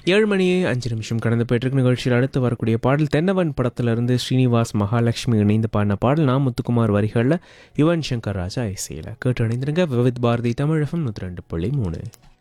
7 மணி 5 நிமிஷம் கடந்து போயிட்டு நிகழ்ச்சியில் அடுத்து வரக்கூடிய பாடல் தென்னவன் படத்திலிருந்து ஸ்ரீனிவாஸ் மகாலட்சுமி இணைந்து பாடின பாடல் நான் முத்துக்குமார் வரிகளில் யுவன் சங்கர் ராஜா இசையில் கேட்டு இணைந்திருங்க விவித் பாரதி தமிழகம் 102.3.